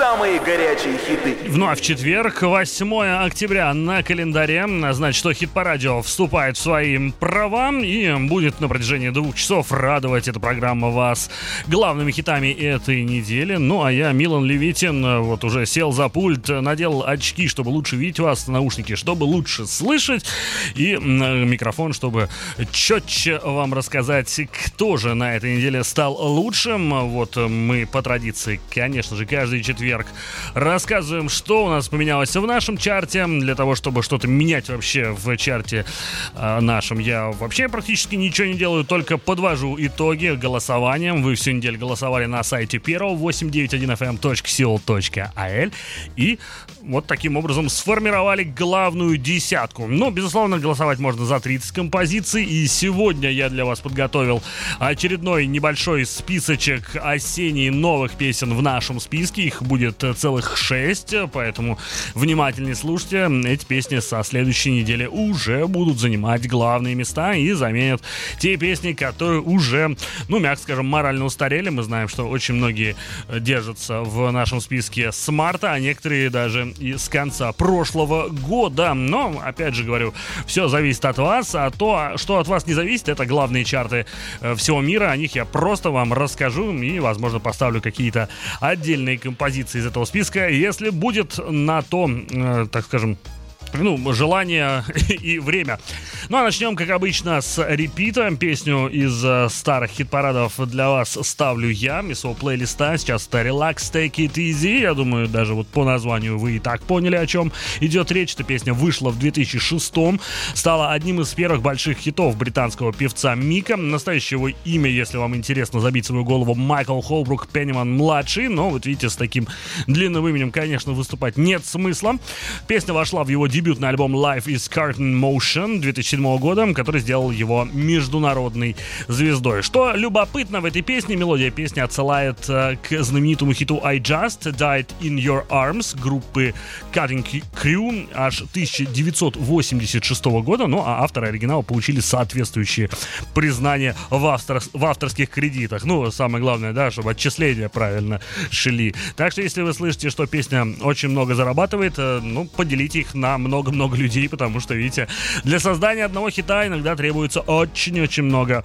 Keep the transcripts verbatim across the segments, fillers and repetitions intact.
самые горячие хиты. Вновь четверг, восьмое октября на календаре. Значит, что хит-парадио вступает в свои права и будет на протяжении двух часов радовать эта программа вас главными хитами этой недели. Ну, а я, Милан Левитин, вот уже сел за пульт, надел очки, чтобы лучше видеть вас, наушники, чтобы лучше слышать, и микрофон, чтобы четче вам рассказать, кто же на этой неделе стал лучшим. Вот мы по традиции, конечно же, каждый четверг рассказываем, что у нас поменялось в нашем чарте. Для того, чтобы что-то менять вообще в чарте э, нашем, я вообще практически ничего не делаю, только подвожу итоги голосованием. Вы всю неделю голосовали на сайте первого восемь девять один эф эм точка сиол точка эй эл и вот таким образом сформировали главную десятку. Но, безусловно, голосовать можно за тридцать композиций, и сегодня я для вас подготовил очередной небольшой списочек осенних новых песен в нашем списке. Их будет целых шесть, поэтому внимательнее слушайте. Эти песни со следующей недели уже будут занимать главные места и заменят те песни, которые уже, ну, мягко скажем, морально устарели. Мы знаем, что очень многие держатся в нашем списке с марта, а некоторые даже и с конца прошлого года. Но, опять же говорю, все зависит от вас, а то, что от вас не зависит, это главные чарты всего мира. О них я просто вам расскажу и, возможно, поставлю какие-то отдельные композиции из этого списка, если будет на то, э, так скажем, ну, желание и время. Ну, а начнем, как обычно, с репита. Песню из uh, старых хит-парадов для вас ставлю я из своего плейлиста. Сейчас это Relax, Take It Easy. Я думаю, даже вот по названию вы и так поняли, о чем идет речь. Эта песня вышла в две тысячи шестом. Стала одним из первых больших хитов британского певца Мика. Настоящее его имя, если вам интересно забить свою голову, Майкл Холбрук Пенниман-младший. Но, вот видите, с таким длинным именем, конечно, выступать нет смысла. Песня вошла в его дебют дебютный альбом Life is Curtain Motion две тысячи седьмого года, который сделал его международной звездой. Что любопытно в этой песне, мелодия песни отсылает э, к знаменитому хиту I Just Died in Your Arms группы Cutting Crew аж тысяча девятьсот восемьдесят шестого года, ну а авторы оригинала получили соответствующие признания в, автор, в авторских кредитах. Ну, самое главное, да, чтобы отчисления правильно шли. Так что, если вы слышите, что песня очень много зарабатывает, э, ну, поделите их на много-много людей, потому что, видите, для создания одного хита иногда требуется очень-очень много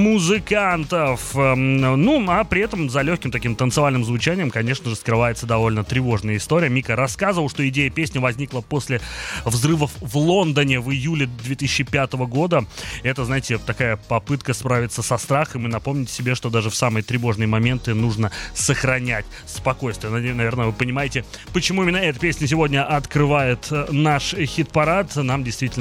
музыкантов. Ну, а при этом за легким таким танцевальным звучанием, конечно же, скрывается довольно тревожная история. Мика рассказывал, что идея песни возникла после взрывов в Лондоне в июле две тысячи пятого года. Это, знаете, такая попытка справиться со страхом и напомнить себе, что даже в самые тревожные моменты нужно сохранять спокойствие. Наверное, вы понимаете, почему именно эта песня сегодня открывает наш хит-парад. Нам действительно